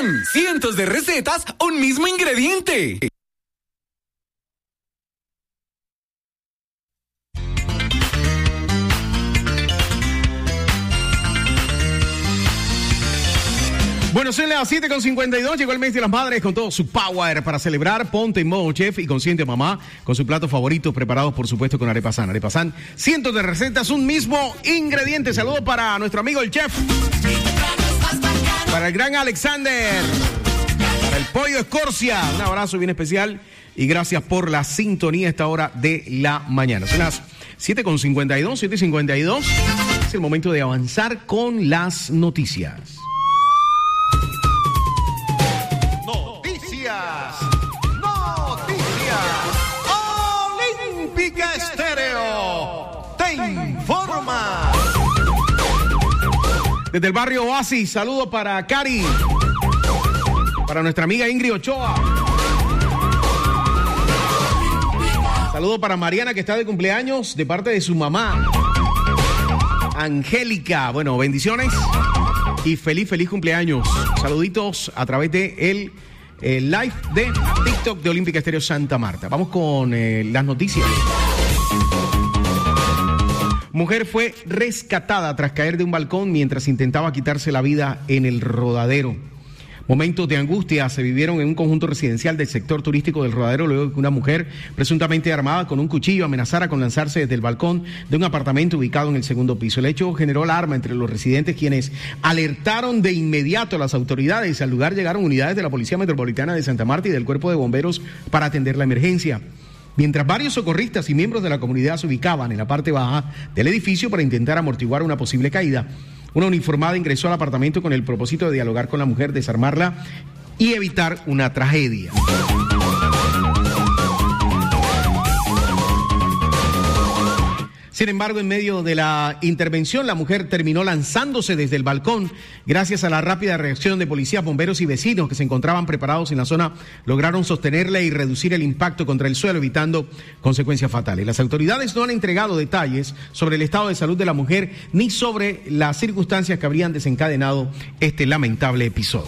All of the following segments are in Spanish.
Arepazán, cientos de recetas, un mismo ingrediente. Bueno, son las 7:52, llegó el mes de las madres con todo su power para celebrar. Ponte en modo chef y consiente mamá con su plato favorito, preparados por supuesto con Arepazán. Arepazán, cientos de recetas, un mismo ingrediente. Saludos para nuestro amigo el chef, para el gran Alexander, para el pollo Escorcia. Un abrazo bien especial y gracias por la sintonía a esta hora de la mañana. Son las 7:52. Es el momento de avanzar con las noticias. Olímpica Estéreo te informa. Desde el barrio Oasis, saludo para Cari, para nuestra amiga Ingrid Ochoa. Saludo para Mariana, que está de cumpleaños de parte de su mamá, Angélica. Bueno, bendiciones y feliz cumpleaños. Saluditos a través de el live de TikTok de Olímpica Estéreo Santa Marta. Vamos con las noticias. Mujer fue rescatada tras caer de un balcón mientras intentaba quitarse la vida en el Rodadero. Momentos de angustia se vivieron en un conjunto residencial del sector turístico del Rodadero luego de que una mujer presuntamente armada con un cuchillo amenazara con lanzarse desde el balcón de un apartamento ubicado en el segundo piso. El hecho generó alarma entre los residentes, quienes alertaron de inmediato a las autoridades. Al lugar llegaron unidades de la Policía Metropolitana de Santa Marta y del Cuerpo de Bomberos para atender la emergencia. Mientras varios socorristas y miembros de la comunidad se ubicaban en la parte baja del edificio para intentar amortiguar una posible caída, una uniformada ingresó al apartamento con el propósito de dialogar con la mujer, desarmarla y evitar una tragedia. Sin embargo, en medio de la intervención, la mujer terminó lanzándose desde el balcón. Gracias a la rápida reacción de policías, bomberos y vecinos que se encontraban preparados en la zona, lograron sostenerla y reducir el impacto contra el suelo, evitando consecuencias fatales. Las autoridades no han entregado detalles sobre el estado de salud de la mujer ni sobre las circunstancias que habrían desencadenado este lamentable episodio.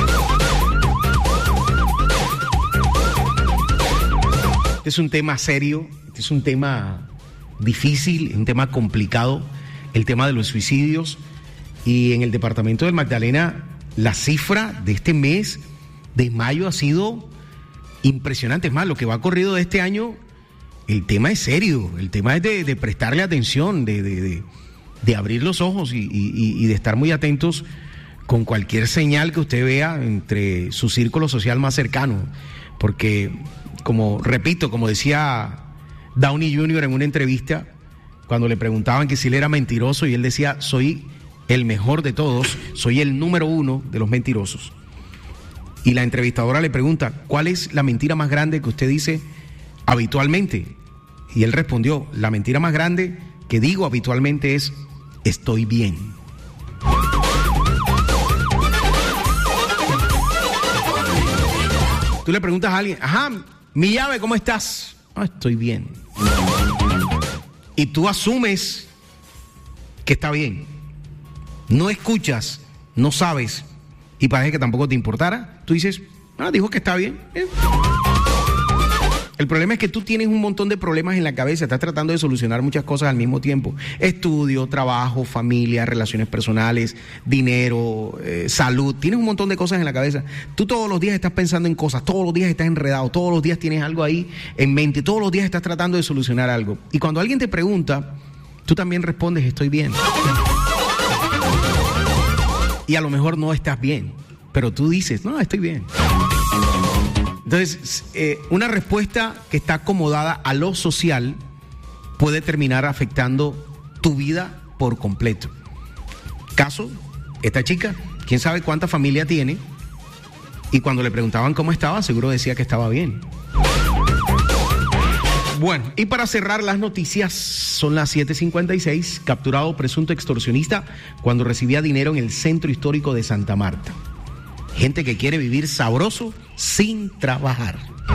Este es un tema serio, este es un tema difícil, un tema complicado, el tema de los suicidios, y en el departamento del Magdalena la cifra de este mes de mayo ha sido impresionante. Es más, lo que va corrido de este año, el tema es serio, el tema es de prestarle atención, de abrir los ojos y de estar muy atentos con cualquier señal que usted vea entre su círculo social más cercano, porque como decía Downey Jr. en una entrevista, cuando le preguntaban que si él era mentiroso, y él decía: soy el mejor de todos, soy el número uno de los mentirosos. Y la entrevistadora le pregunta: ¿cuál es la mentira más grande que usted dice habitualmente? Y él respondió: la mentira más grande que digo habitualmente es: estoy bien. Tú le preguntas a alguien: ajá, mi llave, ¿cómo estás? Ah, estoy bien. Y tú asumes que está bien. No escuchas, no sabes, y parece que tampoco te importara. Tú dices: dijo que está bien. El problema es que tú tienes un montón de problemas en la cabeza, estás tratando de solucionar muchas cosas al mismo tiempo. Estudio, trabajo, familia, relaciones personales, dinero, salud. Tienes un montón de cosas en la cabeza. Tú todos los días estás pensando en cosas, todos los días estás enredado, todos los días tienes algo ahí en mente, todos los días estás tratando de solucionar algo. Y cuando alguien te pregunta, tú también respondes: estoy bien. Y a lo mejor no estás bien, pero tú dices: no, estoy bien. Entonces, una respuesta que está acomodada a lo social puede terminar afectando tu vida por completo. Caso, esta chica, quién sabe cuánta familia tiene, y cuando le preguntaban cómo estaba, seguro decía que estaba bien. Bueno, y para cerrar las noticias, son las 7:56, capturado presunto extorsionista cuando recibía dinero en el centro histórico de Santa Marta. Gente que quiere vivir sabroso sin trabajar.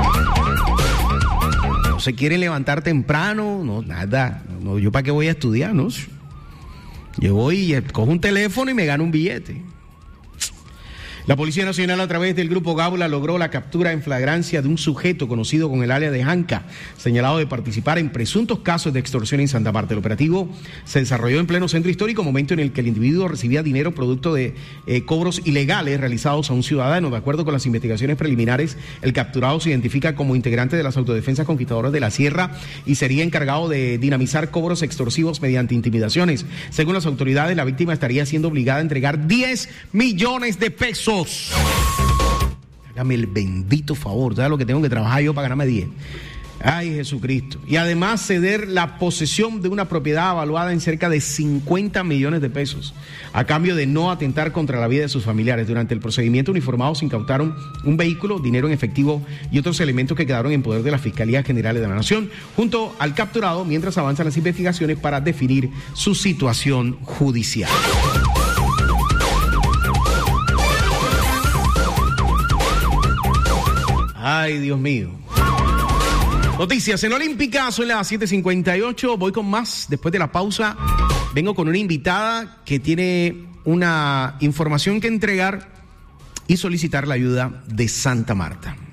No se quieren levantar temprano, no, nada. No, yo para qué voy a estudiar, ¿no? Yo voy y cojo un teléfono y me gano un billete. La Policía Nacional, a través del Grupo Gábula, logró la captura en flagrancia de un sujeto conocido con el alias de Janca, señalado de participar en presuntos casos de extorsión en Santa Marta. El operativo se desarrolló en pleno centro histórico, momento en el que el individuo recibía dinero producto de cobros ilegales realizados a un ciudadano. De acuerdo con las investigaciones preliminares, el capturado se identifica como integrante de las autodefensas conquistadoras de la Sierra y sería encargado de dinamizar cobros extorsivos mediante intimidaciones. Según las autoridades, la víctima estaría siendo obligada a entregar 10 millones de pesos. Hágame el bendito favor, ¿sabes lo que tengo que trabajar yo para ganarme 10? Ay, Jesucristo. Y además ceder la posesión de una propiedad avaluada en cerca de 50 millones de pesos, a cambio de no atentar contra la vida de sus familiares. Durante el procedimiento, uniformados incautaron un vehículo, dinero en efectivo y otros elementos que quedaron en poder de la Fiscalía General de la Nación, junto al capturado, mientras avanzan las investigaciones para definir su situación judicial. Ay, Dios mío. Noticias en Olímpica, son las 7:58. Voy con más. Después de la pausa, vengo con una invitada que tiene una información que entregar y solicitar la ayuda de Santa Marta.